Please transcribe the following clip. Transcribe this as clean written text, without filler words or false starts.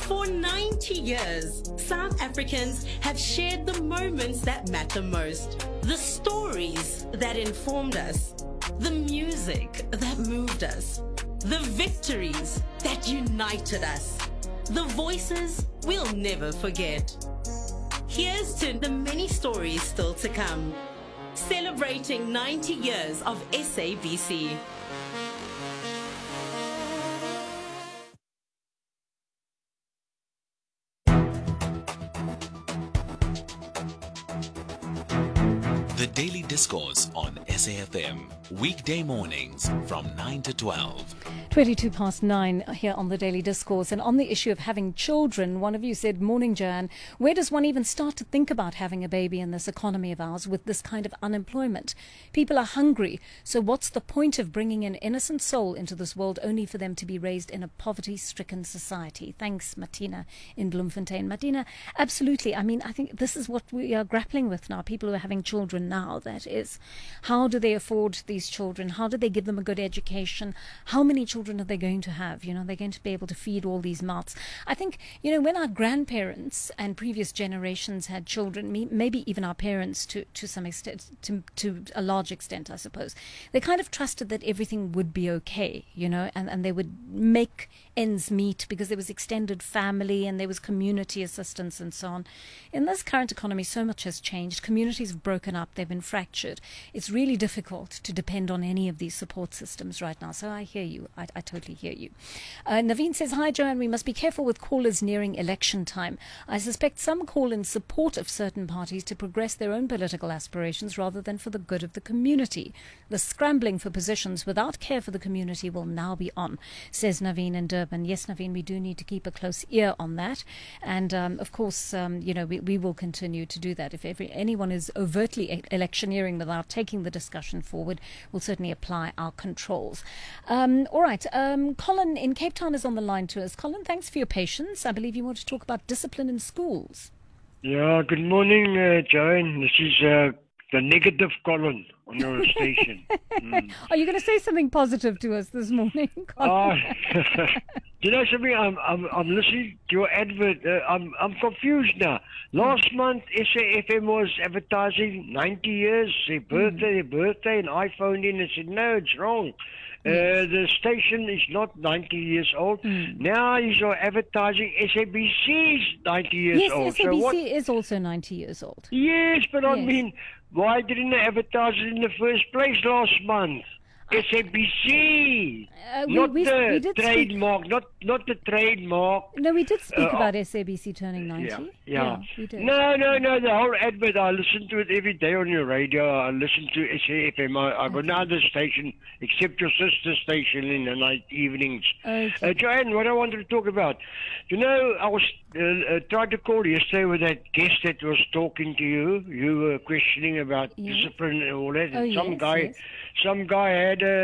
For 90 years, South Africans have shared the moments that matter most, the stories that informed us, the music that moved us, the victories that united us, the voices we'll never forget. Here's to the many stories still to come, celebrating 90 years of SABC. The Daily Discourse on SAFM, weekday mornings from 9 to 12. 22 past 9 here on the Daily Discourse. And on the issue of having children, one of you said, morning, Jan, where does one even start to think about having a baby in this economy of ours with this kind of unemployment? People are hungry. So what's the point of bringing an innocent soul into this world only for them to be raised in a poverty-stricken society? Thanks, Martina in Bloemfontein. Martina, absolutely. I mean, I think this is what we are grappling with now. People who are having children now, that is. How do they afford these children? How do they give them a good education? How many children are they going to have? You know, they're going to be able to feed all these mouths. I think, you know, when our grandparents and previous generations had children, maybe even our parents to some extent, to a large extent, I suppose, they kind of trusted that everything would be okay, you know, and they would make ends meet because there was extended family and there was community assistance and so on. In this current economy, so much has changed. Communities have broken up. They've been fractured. It's really difficult to depend on any of these support systems right now. So I hear you. I totally hear you. Naveen says, hi, Joanne. We must be careful with callers nearing election time. I suspect some call in support of certain parties to progress their own political aspirations rather than for the good of the community. The scrambling for positions without care for the community will now be on, says Naveen in Durban. Yes, Naveen, we do need to keep a close ear on that. And, of course, you know, we will continue to do that. If anyone is overtly electioneering without taking the discussion forward, we'll certainly apply our controls. All right. Colin in Cape Town is on the line to us. Colin, thanks for your patience. I believe you want to talk about discipline in schools. Yeah, good morning, Joan. This is the negative Colin on your station. Are you going to say something positive to us this morning, Colin? You know something? I'm listening to your advert. I'm confused now. Last month, SAFM was advertising 90 years, their birthday, and I phoned in and said, no, it's wrong. The station is not 90 years old. Now you're advertising SABC is 90 years old. Yes, SABC is also 90 years old. Yes, but I mean, why didn't they advertise it in the first place last month? SABC, not the trademark, not the trademark. No, we did speak about SABC turning 90. Yeah, we did. No, the whole advert, I listen to it every day on your radio. I listen to SAFM. I got no other station except your sister station in the night evenings. Okay. Joanne, what I wanted to talk about, you know, I was tried to call yesterday with that guest that was talking to you. You were questioning about discipline and all that. And some guy had